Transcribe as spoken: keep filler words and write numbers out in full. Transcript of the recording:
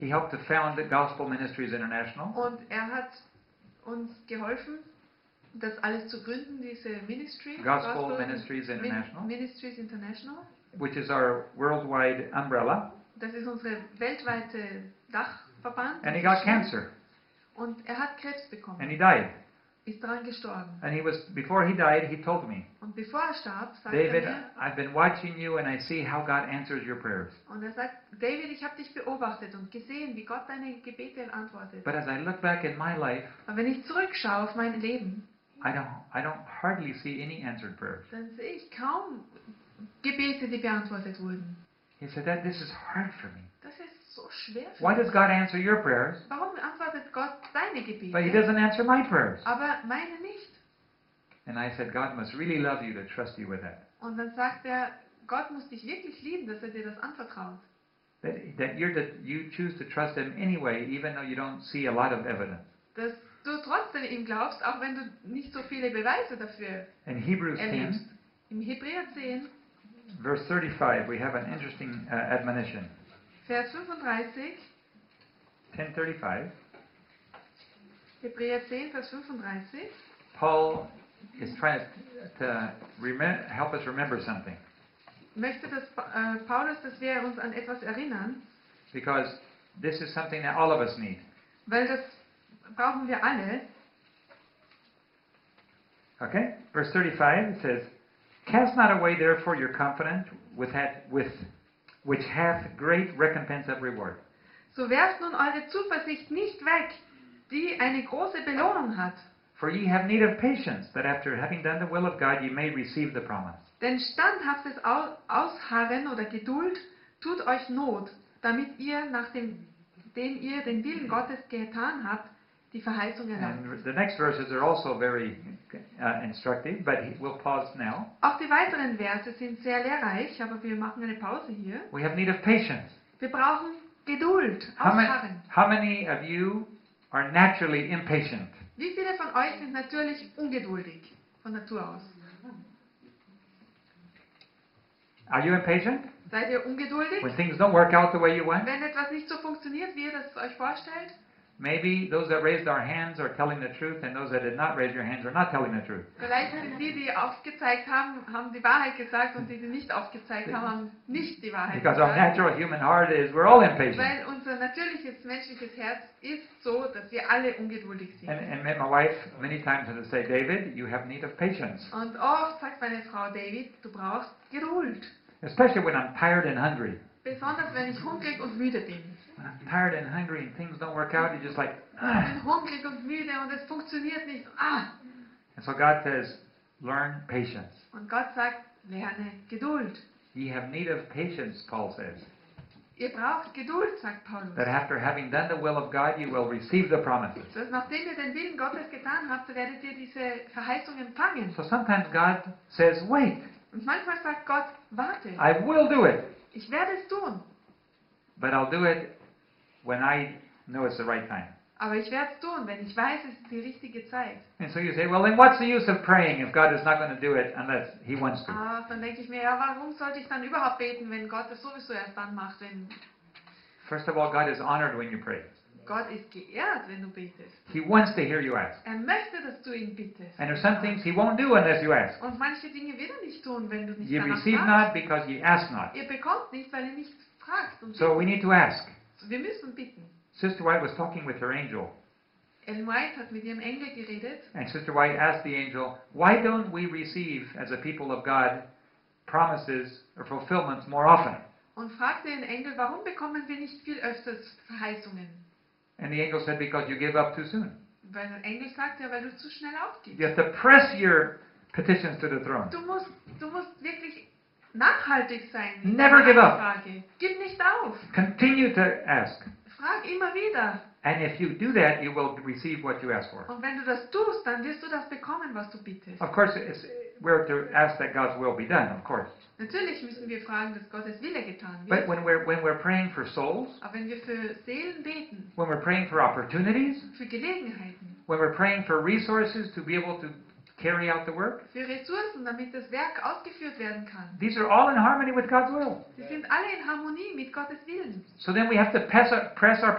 He helped to found the Gospel Ministries International. Und er hat uns geholfen, das alles zu gründen, diese Ministry, Gospel Gospel Ministries International. Min- Ministries International. Which is our worldwide umbrella. Das ist unsere weltweite Dachverband. And he got cancer. Und er hat Krebs bekommen. And he died. Ist daran gestorben. And he was, before he died, he told me, Und bevor er starb, sagte David, er mir, I've been watching you and I see how God answers your prayers. und er sagt, David, ich habe dich beobachtet und gesehen, wie Gott deine Gebete antwortet. But as I look back in my life, Aber wenn ich zurückschaue auf mein Leben, I don't, I don't hardly see any answered prayers. dann sehe ich kaum Gebete, die beantwortet wurden. He said that this is hard for me. Das ist so schwer für Why mich. does God answer your prayers, Warum antwortet Gott deine Gebete, but he doesn't answer my prayers? aber meine nicht? And I said, God must really love you to trust you with that. Und dann sagt er, Gott muss dich wirklich lieben, dass er dir das anvertraut. That, that you're to, you choose to trust him anyway, even though you don't see a lot of evidence. Dass du trotzdem ihm glaubst, auch wenn du nicht so viele Beweise dafür In Hebrews erlebst. ten, Im Hebräer zehn, verse thirty-five, we have an interesting uh, admonition. Vers fünfunddreißig, ten thirty-five, Hebräer zehn, Vers fünfunddreißig, Paul is trying to, to remem- help us remember something. möchte dass, äh, Paulus, dass wir uns an etwas erinnern, Because this is something that all of us need. weil das brauchen wir alle. Okay? Verse thirty-five, it says, Cast not away therefore your confidence, with that, with, which hath great recompense of reward. So werft nun eure Zuversicht nicht weg, die eine große Belohnung hat. For ye have need of patience, that after having done the will of God, ye may receive the promise. Denn standhaftes Au- Ausharren oder Geduld tut euch Not, damit ihr, nachdem dem ihr den Willen Gottes getan habt, die Verheißung erlangt. And the next verses are also very uh, instructive, but he, we'll pause now. Auch die weiteren Verse sind sehr lehrreich, aber wir machen eine Pause hier. We have need of patience. Wir brauchen Geduld, How many, Ausharren. how many of you are naturally impatient? Wie viele von euch sind natürlich ungeduldig von Natur aus? Are you impatient? Seid ihr ungeduldig? When things don't work out the way you want? Wenn etwas nicht so funktioniert, wie ihr das euch vorstellt? Maybe those that raised our hands are telling the truth, and those that did not raise your hands are not telling the truth. Vielleicht sind die, die aufgezeigt haben, haben die Wahrheit gesagt und die, die nicht aufgezeigt haben, haben nicht die Wahrheit Because our gesagt. natural human heart is, we're all impatient. Weil unser natürliches menschliches Herz ist so, dass wir alle ungeduldig sind. And, and my wife many times has to say, David, you have need of patience. Und oft sagt meine Frau, David, du brauchst Geduld. Especially when I'm tired and hungry. Besonders wenn ich hungrig und müde bin. When I'm tired and hungry and things don't work out, you're just like, Ich ah. bin hungrig und müde und es funktioniert nicht. Ah! And so God says, learn patience. Und Gott sagt, lerne Geduld. Ye have need of patience, Paul says. Ihr braucht Geduld, sagt Paulus. That after having done the will of God, you will receive the promises. Dass nachdem ihr den Willen Gottes getan habt, werdet ihr diese Verheißung empfangen. So sometimes God says, wait, Und manchmal sagt Gott, warte, I will do it. ich werde es tun. But I'll do it when I know it's the right time. Aber ich werde es tun, wenn ich weiß, es ist die richtige Zeit. And so you say, well, then what's the use of praying if God is not going to do it unless He wants to? Ah, dann denke ich mir, ja, warum sollte ich dann überhaupt beten, wenn Gott es sowieso erst dann macht, wenn First of all, God is honored when you pray. Gott ist geehrt, wenn du betest. He wants to hear you ask. Er möchte, dass du ihn bittest. And there's some things He won't do unless you ask. Und manche Dinge wird er nicht tun, wenn du nicht You danach receive fragst. not because ye ask not. Ihr bekommt nicht, weil ihr nicht fragt. Und So we need to ask. bittet. Wir müssen bitten. Sister White was talking with her angel. Ellen White hat mit ihrem Engel geredet. And Sister White asked the angel, why don't we receive, as a people of God, promises or fulfillments more often? Und fragte den Engel, warum bekommen wir nicht viel öfters Verheißungen? And the angel said, because you give up too soon. Weil der Engel sagt ja, weil du zu schnell aufgibst. You have to press your petitions to the throne. Du musst, du musst wirklich nachhaltig sein. in Never deiner give up. Frage. Gib nicht auf. Continue to ask. Frag immer wieder. And if you do that, you will receive what you ask for. Und wenn du das tust, dann wirst du das bekommen, was du bittest. Of course, it's, we're to ask that God's will be done, of course. Natürlich müssen wir fragen, dass Gottes Wille getan But wird. when we're, when we're praying for souls, Aber wenn wir für Seelen beten, when we're praying for opportunities, für Gelegenheiten, when we're praying for resources to be able to carry out the work. für Ressourcen, damit das Werk ausgeführt werden kann. These are all in harmony with God's will. Sie sind alle in Harmonie mit Gottes Willen. So then we have to press our, press our